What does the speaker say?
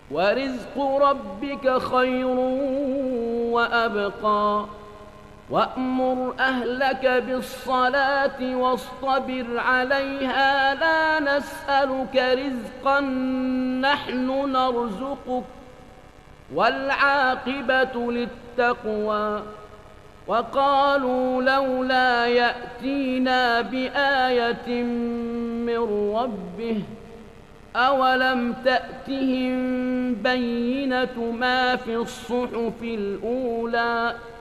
ورزق ربك خير وأبقى وأمر أهلك بالصلاة واصطبر عليها لا نسألك رزقا نحن نرزقك والعاقبة للتقوى وقالوا لولا يأتينا بآية من ربه أولم تأتهم بينة ما في الصحف الأولى